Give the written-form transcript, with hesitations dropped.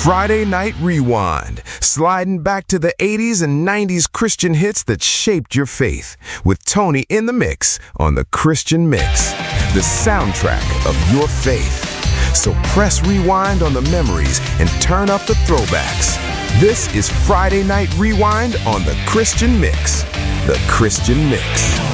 Friday Night Rewind, sliding back to the 80s and 90s Christian hits that shaped your faith, with Tony in the mix on the Christian Mix, the soundtrack of your faith. So press rewind on the memories and turn up the throwbacks. This is Friday Night Rewind on the Christian Mix. The Christian Mix.